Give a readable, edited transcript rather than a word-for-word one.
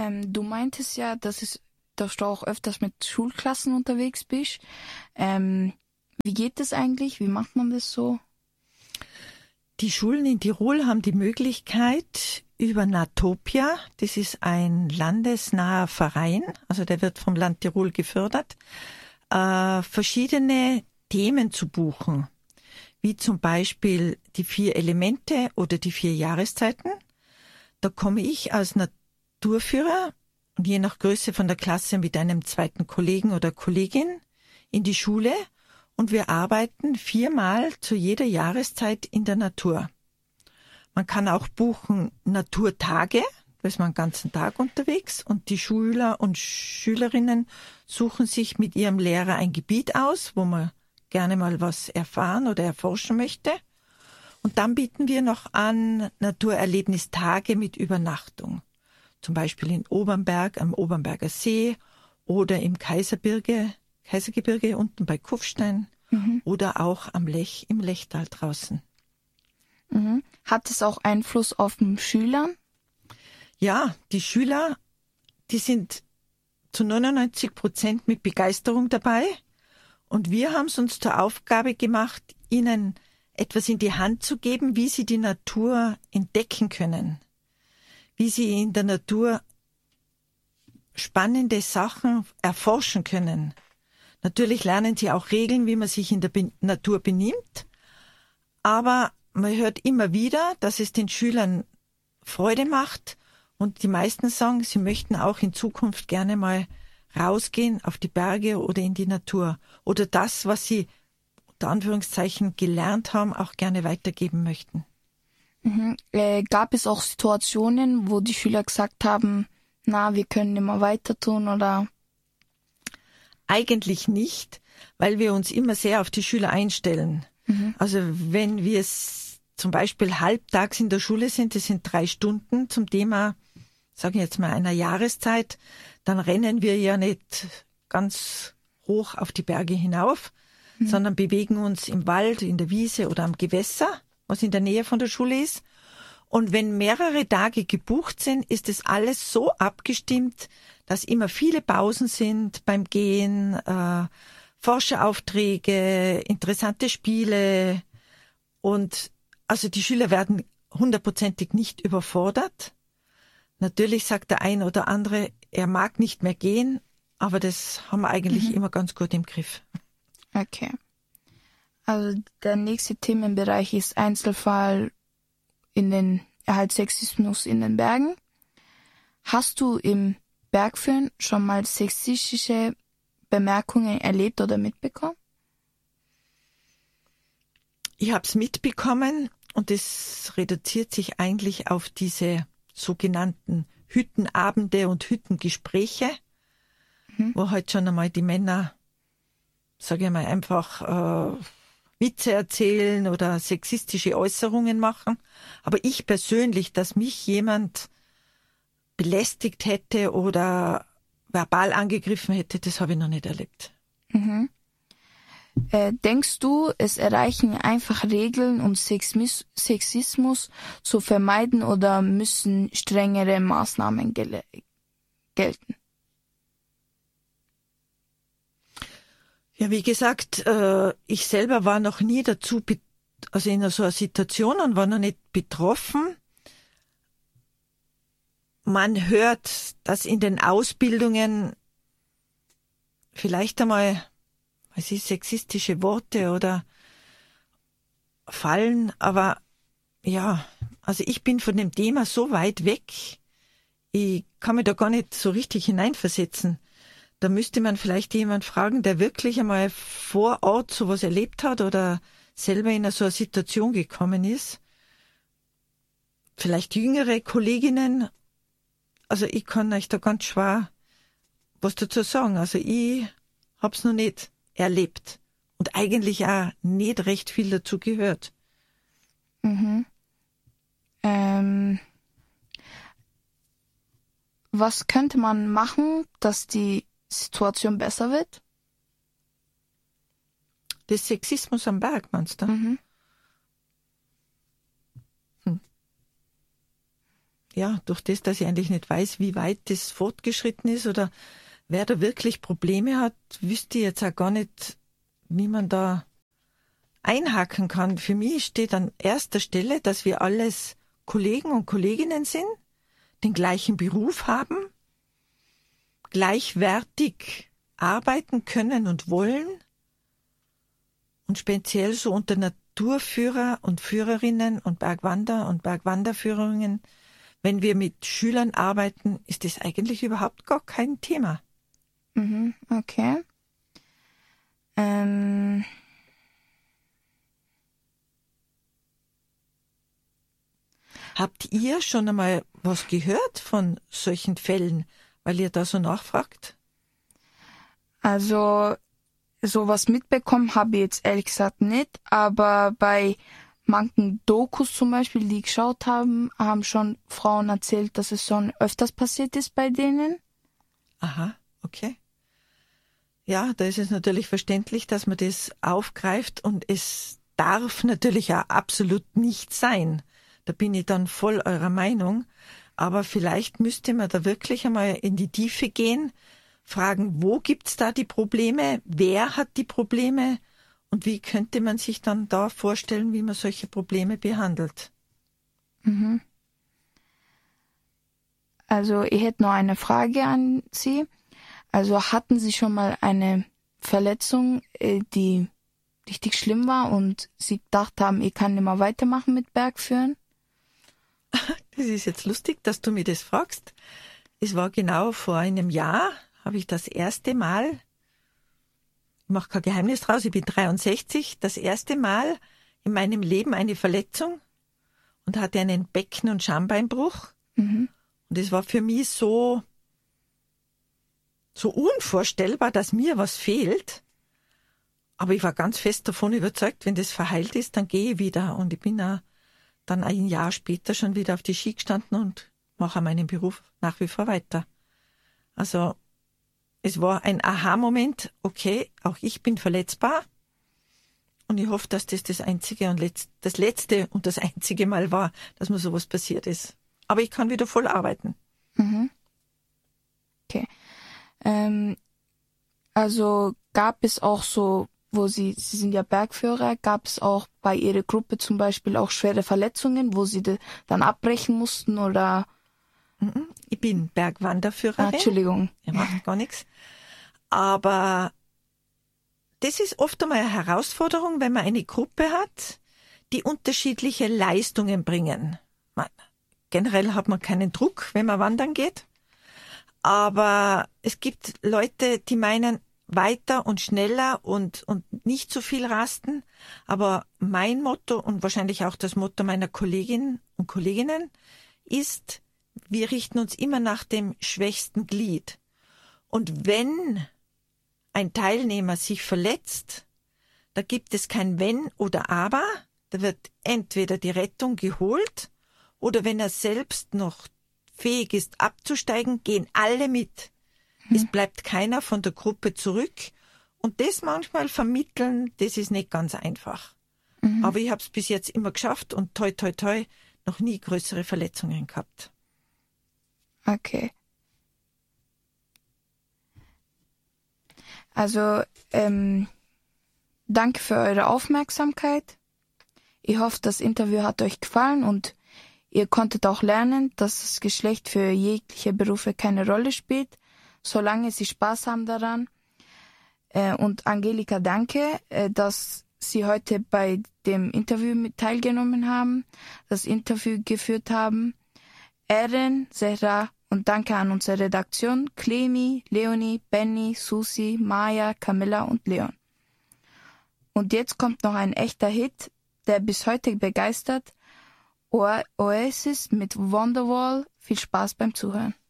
Du meintest ja, dass du auch öfters mit Schulklassen unterwegs bist. Wie geht das eigentlich? Wie macht man das so? Die Schulen in Tirol haben die Möglichkeit, über Natopia, das ist ein landesnaher Verein, also der wird vom Land Tirol gefördert, verschiedene Themen zu buchen, wie zum Beispiel die 4 Elemente oder die 4 Jahreszeiten. Da komme ich als Naturführer und je nach Größe von der Klasse mit einem zweiten Kollegen oder Kollegin in die Schule und wir arbeiten 4-mal zu jeder Jahreszeit in der Natur. Man kann auch buchen Naturtage, da ist man den ganzen Tag unterwegs und die Schüler und Schülerinnen suchen sich mit ihrem Lehrer ein Gebiet aus, wo man gerne mal was erfahren oder erforschen möchte. Und dann bieten wir noch an Naturerlebnistage mit Übernachtung. Zum Beispiel in Obernberg am Obernberger See oder im Kaisergebirge unten bei Kufstein oder auch am Lech im Lechtal draußen. Mhm. Hat es auch Einfluss auf den Schülern? Ja, die Schüler, die sind zu 99% mit Begeisterung dabei. Und wir haben es uns zur Aufgabe gemacht, ihnen etwas in die Hand zu geben, wie sie die Natur entdecken können, wie sie in der Natur spannende Sachen erforschen können. Natürlich lernen sie auch Regeln, wie man sich in der Natur benimmt, aber man hört immer wieder, dass es den Schülern Freude macht und die meisten sagen, sie möchten auch in Zukunft gerne mal rausgehen auf die Berge oder in die Natur oder das, was sie unter Anführungszeichen gelernt haben, auch gerne weitergeben möchten. Mhm. Gab es auch Situationen, wo die Schüler gesagt haben, na, wir können immer weiter tun oder? Eigentlich nicht, weil wir uns immer sehr auf die Schüler einstellen. Also wenn wir zum Beispiel halbtags in der Schule sind, das sind 3 Stunden zum Thema, sagen wir jetzt mal einer Jahreszeit, dann rennen wir ja nicht ganz hoch auf die Berge hinauf, sondern bewegen uns im Wald, in der Wiese oder am Gewässer, was in der Nähe von der Schule ist. Und wenn mehrere Tage gebucht sind, ist es alles so abgestimmt, dass immer viele Pausen sind beim Gehen, Forscheraufträge, interessante Spiele. Und also die Schüler werden 100%ig nicht überfordert. Natürlich sagt der ein oder andere, er mag nicht mehr gehen, aber das haben wir eigentlich immer ganz gut im Griff. Okay. Also der nächste Themenbereich ist Einzelfall Sexismus in den Bergen. Hast du im Bergführen schon mal sexistische Bemerkungen erlebt oder mitbekommen? Ich habe es mitbekommen und es reduziert sich eigentlich auf diese sogenannten Hüttenabende und Hüttengespräche, wo halt schon einmal die Männer, sage ich mal, einfach Witze erzählen oder sexistische Äußerungen machen. Aber ich persönlich, dass mich jemand belästigt hätte oder verbal angegriffen hätte, das habe ich noch nicht erlebt. Denkst du, es erreichen einfach Regeln, um Sexismus zu vermeiden oder müssen strengere Maßnahmen gelten? Ja, wie gesagt, ich selber war noch nie also in so einer Situation und war noch nicht betroffen. Man hört, dass in den Ausbildungen vielleicht einmal, sexistische Worte oder fallen, aber ja, also ich bin von dem Thema so weit weg, ich kann mich da gar nicht so richtig hineinversetzen. Da müsste man vielleicht jemand fragen, der wirklich einmal vor Ort sowas erlebt hat oder selber in so eine Situation gekommen ist. Vielleicht jüngere Kolleginnen. Also ich kann euch da ganz schwer was dazu sagen. Also ich hab's noch nicht erlebt und eigentlich auch nicht recht viel dazu gehört. Was könnte man machen, dass die Situation besser wird? Das Sexismus am Berg, meinst du? ja, durch das, dass ich eigentlich nicht weiß, wie weit das fortgeschritten ist oder wer da wirklich Probleme hat, wüsste ich jetzt auch gar nicht, wie man da einhaken kann. Für mich steht an erster Stelle, dass wir alles Kollegen und Kolleginnen sind, den gleichen Beruf haben, gleichwertig arbeiten können und wollen und speziell so unter Naturführer und Führerinnen und Bergwander und Bergwanderführerinnen, wenn wir mit Schülern arbeiten, ist das eigentlich überhaupt gar kein Thema. Mhm, okay. Habt ihr schon einmal was gehört von solchen Fällen, weil ihr da so nachfragt? Also, sowas mitbekommen habe ich jetzt ehrlich gesagt nicht, aber bei manchen Dokus zum Beispiel, die geschaut haben, haben schon Frauen erzählt, dass es schon öfters passiert ist bei denen. Aha, okay. Ja, da ist es natürlich verständlich, dass man das aufgreift und es darf natürlich auch absolut nicht sein. Da bin ich dann voll eurer Meinung. Aber vielleicht müsste man da wirklich einmal in die Tiefe gehen, fragen, wo gibt's da die Probleme, wer hat die Probleme und wie könnte man sich dann da vorstellen, wie man solche Probleme behandelt. Mhm. Also ich hätte noch eine Frage an Sie. Also hatten Sie schon mal eine Verletzung, die richtig schlimm war und Sie gedacht haben, ich kann nicht mehr weitermachen mit Bergführen? Das ist jetzt lustig, dass du mir das fragst. Es war genau vor einem Jahr, habe ich das erste Mal, ich mache kein Geheimnis draus, ich bin 63, das erste Mal in meinem Leben eine Verletzung und hatte einen Becken- und Schambeinbruch. Mhm. Und es war für mich so unvorstellbar, dass mir was fehlt. Aber ich war ganz fest davon überzeugt, wenn das verheilt ist, dann gehe ich wieder. Und ich bin auch dann ein Jahr später schon wieder auf die Ski gestanden und mache meinen Beruf nach wie vor weiter. Also es war ein Aha-Moment, okay, auch ich bin verletzbar. Und ich hoffe, dass das einzige und das letzte und das einzige Mal war, dass mir sowas passiert ist. Aber ich kann wieder voll arbeiten. Mhm. Okay. Also gab es auch so, wo Sie sind ja Bergführer, gab es auch bei Ihrer Gruppe zum Beispiel auch schwere Verletzungen, wo Sie dann abbrechen mussten oder? Ich bin Bergwanderführerin. Entschuldigung. Ja, macht gar nichts. Aber das ist oft einmal eine Herausforderung, wenn man eine Gruppe hat, die unterschiedliche Leistungen bringen. Generell hat man keinen Druck, wenn man wandern geht. Aber es gibt Leute, die meinen, weiter und schneller und nicht so viel rasten. Aber mein Motto und wahrscheinlich auch das Motto meiner Kolleginnen und Kolleginnen ist, wir richten uns immer nach dem schwächsten Glied. Und wenn ein Teilnehmer sich verletzt, da gibt es kein Wenn oder Aber, da wird entweder die Rettung geholt oder wenn er selbst noch fähig ist abzusteigen, gehen alle mit. Es bleibt keiner von der Gruppe zurück und das manchmal vermitteln, das ist nicht ganz einfach. Aber ich habe es bis jetzt immer geschafft und toi toi toi noch nie größere Verletzungen gehabt. Okay. Also, danke für eure Aufmerksamkeit. Ich hoffe, das Interview hat euch gefallen und ihr konntet auch lernen, dass das Geschlecht für jegliche Berufe keine Rolle spielt, solange sie Spaß haben daran. Und Angelika, danke, dass Sie heute bei dem Interview teilgenommen haben, das Interview geführt haben. Erin, Zehra und danke an unsere Redaktion, Clemi, Leonie, Benny, Susi, Maya, Camilla und Leon. Und jetzt kommt noch ein echter Hit, der bis heute begeistert. Oasis mit Wonderwall. Viel Spaß beim Zuhören.